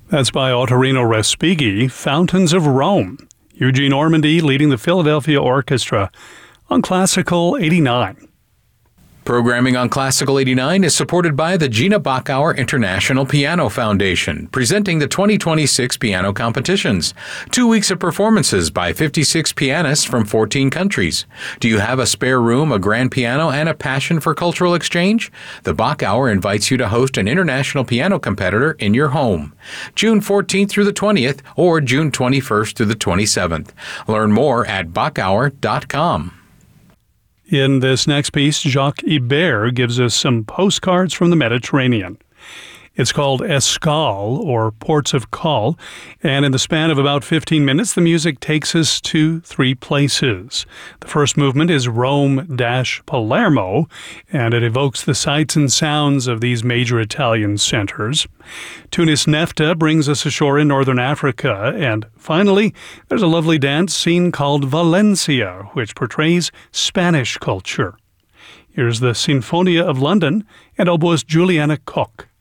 That's by Ottorino Respighi, Fountains of Rome. Eugene Ormandy leading the Philadelphia Orchestra on Classical 89. Programming on Classical 89 is supported by the Gina Bachauer International Piano Foundation, presenting the 2026 piano competitions. 2 weeks of performances by 56 pianists from 14 countries. Do you have a spare room, a grand piano, and a passion for cultural exchange? The Bachauer invites you to host an international piano competitor in your home. June 14th through the 20th or June 21st through the 27th. Learn more at Bachauer.com. In this next piece, Jacques Ibert gives us some postcards from the Mediterranean. It's called Escale, or Ports of Call, and in the span of about 15 minutes, the music takes us to 3 places. The first movement is Rome-Palermo, and it evokes the sights and sounds of these major Italian centers. Tunis-Nefta brings us ashore in northern Africa, and finally, there's a lovely dance scene called Valencia, which portrays Spanish culture. Here's the Sinfonia of London and oboist Juliana Koch.